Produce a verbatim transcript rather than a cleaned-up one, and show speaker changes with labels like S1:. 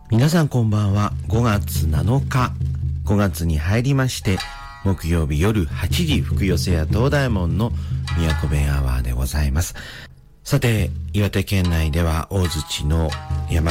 S1: 皆さんこんばんは。ごがつなのか、ごがつに入りまして、木曜日夜はちじ、福寄せや東大門の宮古弁アワーでございます。さて、岩手県内では大槌の山